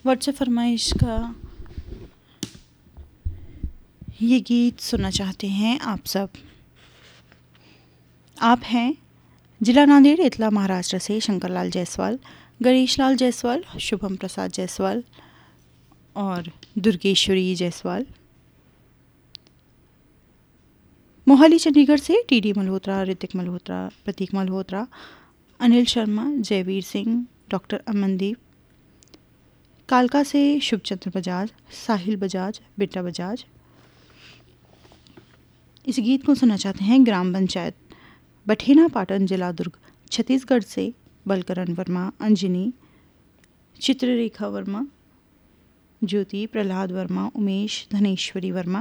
WhatsApp फरमाइश का ये गीत सुनना चाहते हैं आप सब। आप हैं जिला नांदेड़ इतला महाराष्ट्र से शंकरलाल जायसवाल, गणेश लाल जायसवाल, शुभम प्रसाद जायसवाल और दुर्गेश्वरी जायसवाल। मोहाली चंडीगढ़ से टीडी मल्होत्रा, ऋतिक मल्होत्रा, प्रतीक मल्होत्रा, अनिल शर्मा, जयवीर सिंह, डॉक्टर अमनदीप। कालका से शुभचंद्र बजाज, साहिल बजाज, बेटा बजाज। इस गीत को सुनना चाहते हैं ग्राम पंचायत बठेना पाटन, जिला दुर्ग, छत्तीसगढ़ से बलकरण वर्मा, अंजनी, चित्ररेखा वर्मा, ज्योति, प्रहलाद वर्मा, उमेश, धनेश्वरी वर्मा।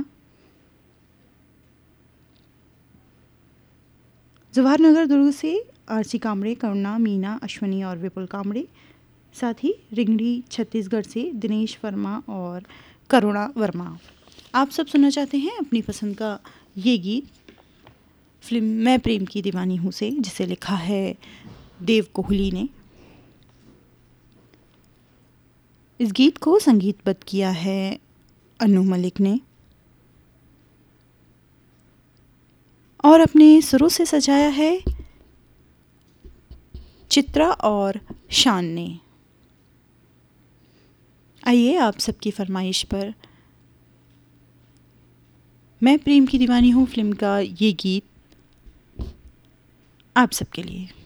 जवाहरनगर दुर्ग से आरसी कामड़े, करुणा, मीना, अश्वनी और विपुल कामड़े। साथ ही रिंगड़ी छत्तीसगढ़ से दिनेश वर्मा और करुणा वर्मा। आप सब सुनना चाहते हैं अपनी पसंद का ये गीत फिल्म मैं प्रेम की दीवानी हूँ से, जिसे लिखा है देव कोहली ने। इस गीत को संगीतबद्ध किया है अनु मलिक ने और अपने सुरों से सजाया है चित्रा और शान ने। आइए आप सबकी फरमाइश पर मैं प्रेम की दीवानी हूँ फिल्म का ये गीत आप सबके लिए।